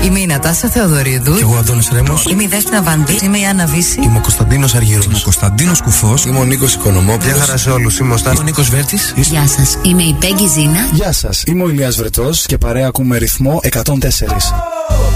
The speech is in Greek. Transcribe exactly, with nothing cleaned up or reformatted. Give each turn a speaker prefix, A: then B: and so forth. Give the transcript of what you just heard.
A: Είμαι η Νατάσα Θεοδωρίδου.
B: Και εγώ Αντώνης Ρέμος.
A: Είμαι η Δέσποινα Βανδύ. Είμαι η Άννα Βύση.
B: Είμαι ο Κωνσταντίνος Αργυρός. Είμαι ο Κωνσταντίνος Κουφός.
C: Είμαι ο Νίκος Οικονομόπουλος.
B: Γεια χαρά σε όλους. Είμαι ο Στάνης. Είμαι ο Νίκος Βέρτης.
A: Γεια σας. Είμαι η Πέγγι Ζήνα.
D: Γεια σας. Είμαι ο Ηλίας Βρετός και παρέα ακούμε ρυθμό εκατόν τέσσερα.